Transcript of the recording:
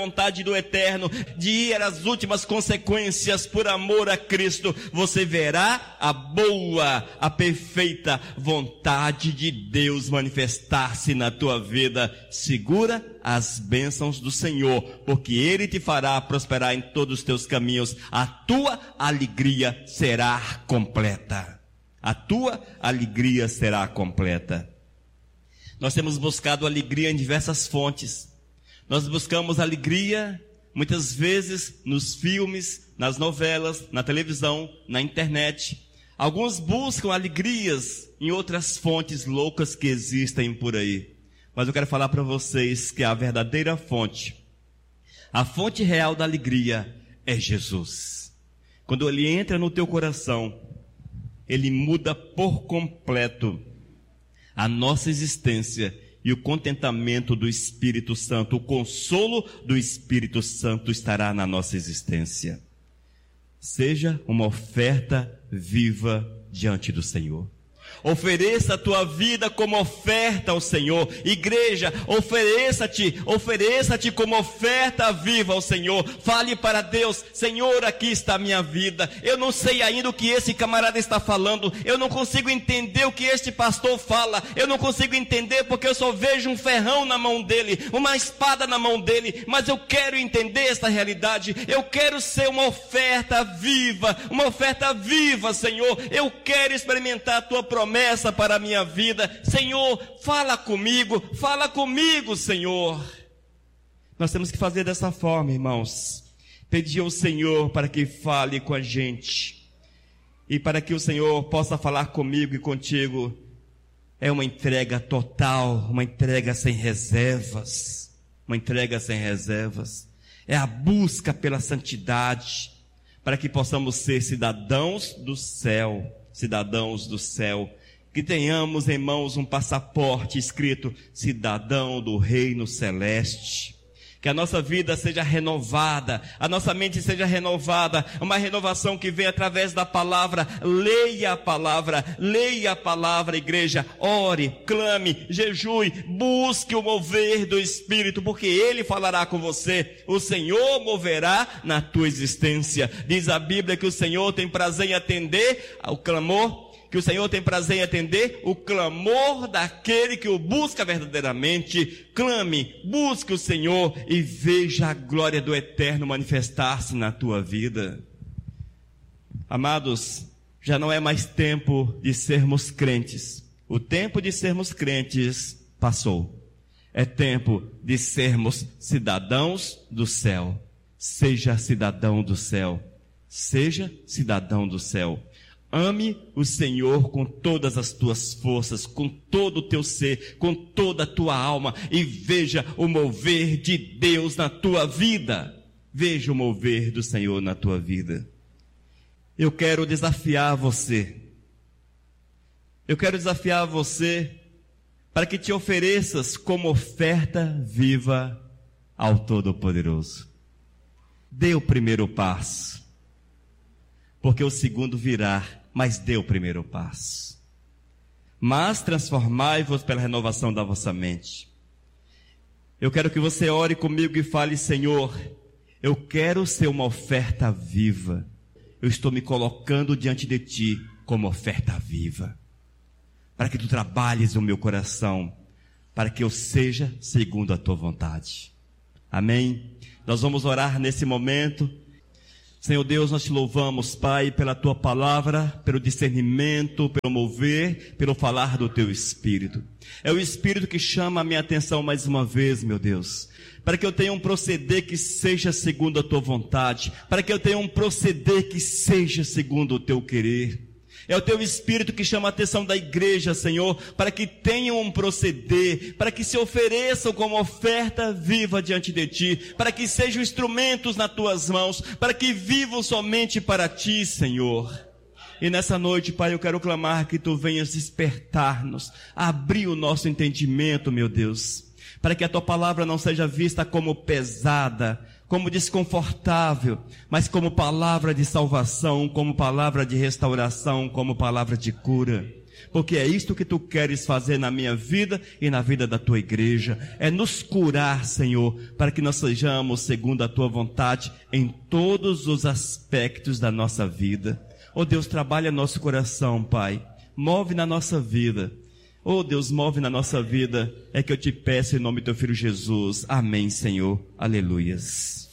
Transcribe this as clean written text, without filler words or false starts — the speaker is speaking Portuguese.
vontade do Eterno, de ir às últimas consequências por amor a Cristo, você verá a boa, a perfeita vontade de Deus manifestar-se na tua vida. Segura as bênçãos do Senhor, porque Ele te fará prosperar em todos os teus caminhos. A tua alegria será completa. A tua alegria será completa. Nós temos buscado alegria em diversas fontes. Nós buscamos alegria, muitas vezes, nos filmes, nas novelas, na televisão, na internet. Alguns buscam alegrias em outras fontes loucas que existem por aí. Mas eu quero falar para vocês que a verdadeira fonte, a fonte real da alegria é Jesus. Quando Ele entra no teu coração, Ele muda por completo a nossa existência. E o contentamento do Espírito Santo, o consolo do Espírito Santo estará na nossa existência. Seja uma oferta viva diante do Senhor. Ofereça a tua vida como oferta ao Senhor. Igreja, ofereça-te como oferta viva ao Senhor. Fale para Deus: Senhor, aqui está a minha vida. Eu não sei ainda o que esse camarada está falando. Eu não consigo entender o que este pastor fala. Eu não consigo entender porque eu só vejo um ferrão na mão dele, uma espada na mão dele. Mas eu quero entender esta realidade. Eu quero ser uma oferta viva, Senhor. Eu quero experimentar a tua promessa para a minha vida. Senhor, fala comigo, Senhor. Nós temos que fazer dessa forma, irmãos. Pedir ao Senhor para que fale com a gente. E para que o Senhor possa falar comigo e contigo. É uma entrega total, uma entrega sem reservas. É a busca pela santidade, para que possamos ser cidadãos do céu. Que tenhamos em mãos um passaporte escrito cidadão do reino celeste. Que a nossa vida seja renovada, a nossa mente seja renovada, uma renovação que vem através da palavra. Leia a palavra, igreja. Ore, clame, jejue, busque o mover do Espírito, porque Ele falará com você. O Senhor moverá na tua existência. Diz a Bíblia que o Senhor tem prazer em atender ao clamor, o clamor daquele que o busca verdadeiramente. Clame, busque o Senhor e veja a glória do Eterno manifestar-se na tua vida. Amados, já não é mais tempo de sermos crentes. O tempo de sermos crentes passou. É tempo de sermos cidadãos do céu. Seja cidadão do céu. Ame o Senhor com todas as tuas forças, com todo o teu ser, com toda a tua alma, e veja o mover de Deus na tua vida. Veja o mover do Senhor na tua vida. Eu quero desafiar você para que te ofereças como oferta viva ao Todo-Poderoso. Dê o primeiro passo, porque o segundo virá. Mas dê o primeiro passo. Mas transformai-vos pela renovação da vossa mente. Eu quero que você ore comigo e fale: Senhor, eu quero ser uma oferta viva. Eu estou me colocando diante de Ti como oferta viva, para que Tu trabalhes o meu coração, para que eu seja segundo a Tua vontade. Amém? Nós vamos orar nesse momento. Senhor Deus, nós te louvamos, Pai, pela tua palavra, pelo discernimento, pelo mover, pelo falar do teu Espírito. É o Espírito que chama a minha atenção mais uma vez, meu Deus, para que eu tenha um proceder que seja segundo a tua vontade, para que eu tenha um proceder que seja segundo o teu querer. É o teu Espírito que chama a atenção da igreja, Senhor, para que tenham um proceder, para que se ofereçam como oferta viva diante de Ti, para que sejam instrumentos nas Tuas mãos, para que vivam somente para Ti, Senhor. E nessa noite, Pai, eu quero clamar que Tu venhas despertar-nos, abrir o nosso entendimento, meu Deus, para que a Tua palavra não seja vista como pesada, como desconfortável, mas como palavra de salvação, como palavra de restauração, como palavra de cura. porque é isto que tu queres fazer na minha vida e na vida da tua igreja, é nos curar, Senhor, para que nós sejamos segundo a tua vontade em todos os aspectos da nossa vida. Oh Deus, trabalha nosso coração, Pai, move na nossa vida. Oh Deus, move na nossa vida, é que eu te peço em nome do teu Filho Jesus. Amém, Senhor. Aleluias.